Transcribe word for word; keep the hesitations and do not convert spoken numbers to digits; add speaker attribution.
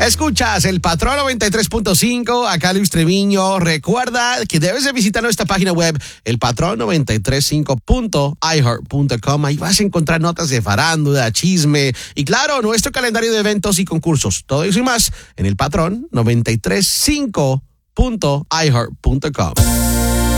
Speaker 1: Escuchas el Patrón noventa y tres punto cinco, acá Luis Treviño. Recuerda que debes de visitar nuestra página web, el patrón noventa y tres punto cinco punto i heart punto com. Ahí vas a encontrar notas de farándula, chisme y, claro, nuestro calendario de eventos y concursos. Todo eso y más en el Patrón noventa y tres punto cinco punto i heart punto com.